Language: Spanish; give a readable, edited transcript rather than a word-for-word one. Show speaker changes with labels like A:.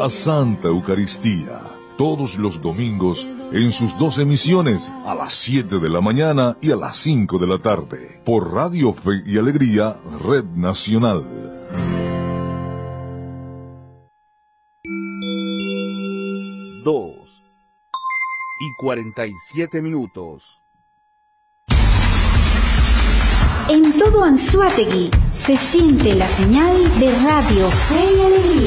A: la Santa Eucaristía, todos los domingos en sus 2 emisiones, a las 7 de la mañana y a las 5 de la tarde, por Radio Fe y Alegría, Red Nacional.
B: Dos y 47 minutos.
C: En todo Anzoátegui se siente la señal de Radio Fe y Alegría.